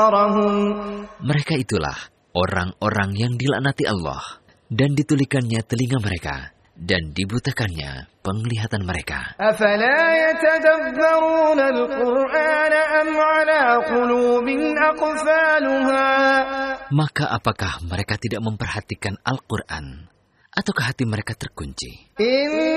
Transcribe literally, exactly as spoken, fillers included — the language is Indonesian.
أبصارهم. Mereka itulah orang-orang yang dilaknati Allah dan ditulikannya telinga mereka dan dibutakannya penglihatan mereka. أفلا يتدبرون القرآن أم على قلوب أقفالها. Maka apakah mereka tidak memperhatikan Al-Quran, ataukah hati mereka terkunci?